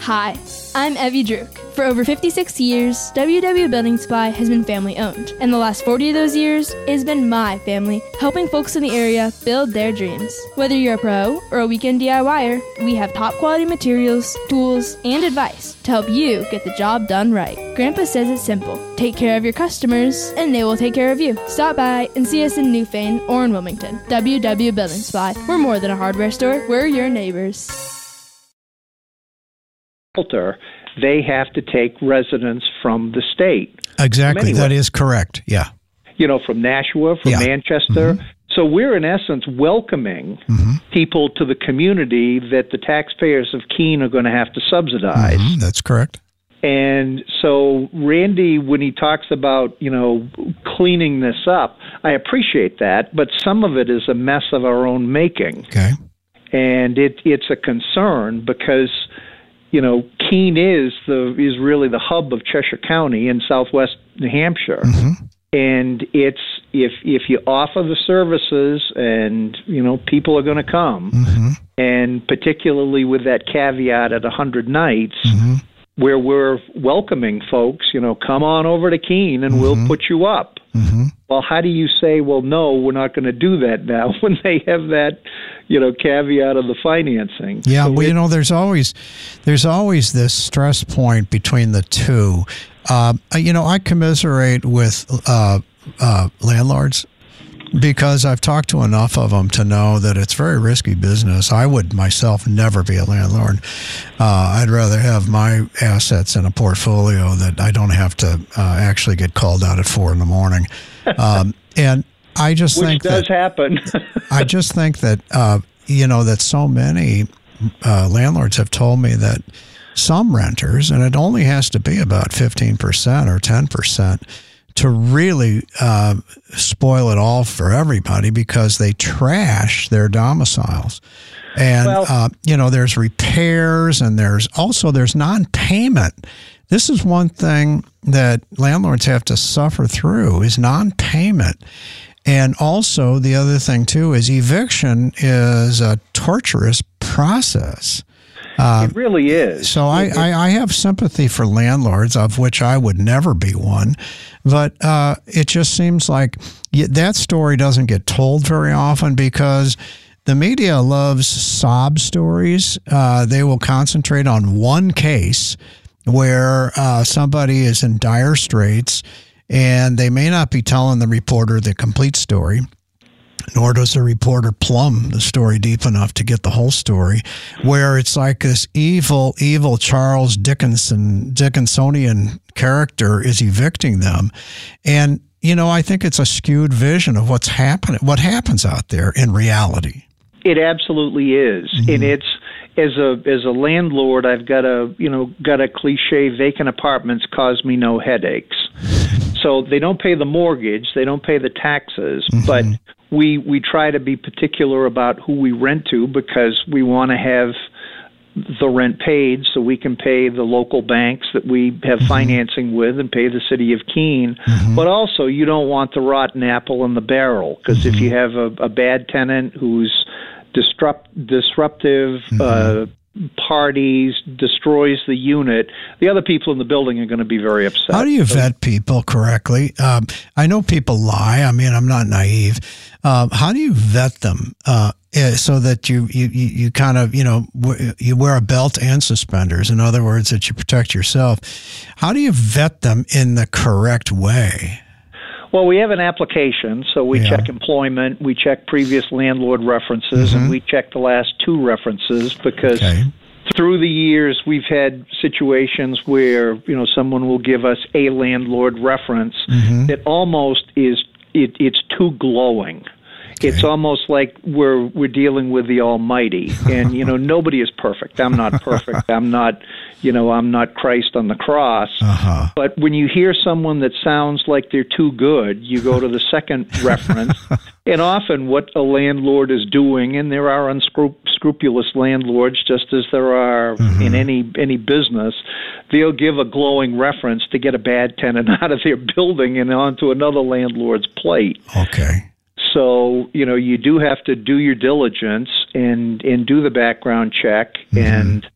Hi, I'm Evie Druk. For over 56 years, WW Building Supply has been family-owned, and the last 40 of those years, it has been my family helping folks in the area build their dreams. Whether you're a pro or a weekend DIYer, we have top-quality materials, tools, and advice to help you get the job done right. Grandpa says it's simple. Take care of your customers, and they will take care of you. Stop by and see us in Newfane or in Wilmington. WW Building Supply. We're more than a hardware store. We're your neighbors. They have to take residents from the state. Exactly. That is correct. Yeah. You know, from Nashua, from Manchester. Mm-hmm. So we're, in essence, welcoming people to the community that the taxpayers of Keene are going to have to subsidize. Mm-hmm. That's correct. And so Randy, when he talks about, you know, cleaning this up, I appreciate that, but some of it is a mess of our own making. Okay. And it's a concern because, you know, Keene is really the hub of Cheshire County in southwest New Hampshire. Mm-hmm. And it's if you offer the services and, you know, people are going to come, and particularly with that caveat at 100 nights, where we're welcoming folks, you know, come on over to Keene and we'll put you up. Well, how do you say, well, no, we're not going to do that now when they have that, you know, caveat of the financing? Yeah, so well, you know, there's always this stress point between the two. You know, I commiserate with landlords because I've talked to enough of them to know that it's very risky business. I would myself never be a landlord. I'd rather have my assets in a portfolio that I don't have to actually get called out at 4 a.m. And I just think does happen. I just think that you know, that so many landlords have told me that some renters, and it only has to be about 15% or 10%, to really spoil it all for everybody because they trash their domiciles. And, you know, there's repairs and there's non-payment. This is one thing that landlords have to suffer through is non-payment. And also the other thing, too, is eviction is a torturous process. It really is. So I have sympathy for landlords, of which I would never be one. But it just seems like that story doesn't get told very often because the media loves sob stories. They will concentrate on one case where somebody is in dire straits, and they may not be telling the reporter the complete story. Nor does the reporter plumb the story deep enough to get the whole story, where it's like this evil Charles Dickinsonian character is evicting them. And, you know, I think it's a skewed vision of what happens out there in reality. It absolutely is. And it's, as a landlord, I've got a cliche, vacant apartments cause me no headaches. So they don't pay the mortgage, they don't pay the taxes, but we try to be particular about who we rent to because we want to have the rent paid so we can pay the local banks that we have financing with and pay the city of Keene. But also you don't want the rotten apple in the barrel because if you have a bad tenant who's disruptive, parties, destroys the unit, the other people in the building are going to be very upset. How do you vet people correctly? I know people lie. I mean, I'm not naive. How do you vet them so that you kind of, you know, you wear a belt and suspenders, in other words, that you protect yourself? How do you vet them in the correct way? Well, we have an application, so we check employment, we check previous landlord references, and we check the last 2 references because through the years we've had situations where, you know, someone will give us a landlord reference that almost it's too glowing. It's almost like we're dealing with the Almighty, and you know nobody is perfect. I'm not perfect. I'm not Christ on the cross. But when you hear someone that sounds like they're too good, you go to the second reference, and often what a landlord is doing, and there are unscrupulous landlords, just as there are in any business, they'll give a glowing reference to get a bad tenant out of their building and onto another landlord's plate. Okay. So, you know, you do have to do your diligence and do the background check and